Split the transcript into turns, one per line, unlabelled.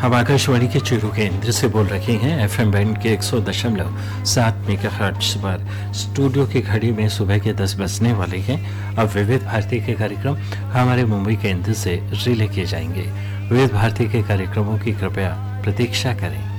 हम आकाशवाणी के चूरू केंद्र से बोल रहे हैं एफएम बैंड के 100.7 मेगाहर्ट्ज पर। स्टूडियो की घड़ी में सुबह के 10 बजने वाले हैं। अब विविध भारती के कार्यक्रम हमारे मुंबई केंद्र से रिले किए जाएंगे। विविध भारती के कार्यक्रमों की कृपया प्रतीक्षा करें।